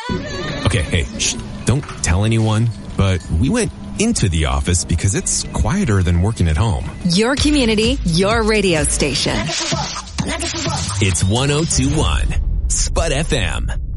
Okay, hey, shh, don't tell anyone, but we went into the office because it's quieter than working at home. Your community, your radio station. It's 102.1 Spud FM.